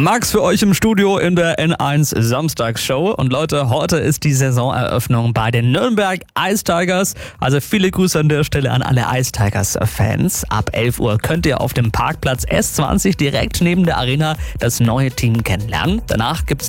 Max für euch im Studio in der N1 Samstagsshow. Und Leute, heute ist die Saisoneröffnung bei den Nürnberg Ice Tigers. Also viele Grüße an der Stelle an alle Ice Tigers-Fans. Ab 11 Uhr könnt ihr auf dem Parkplatz S20 direkt neben der Arena das neue Team kennenlernen. Danach gibt's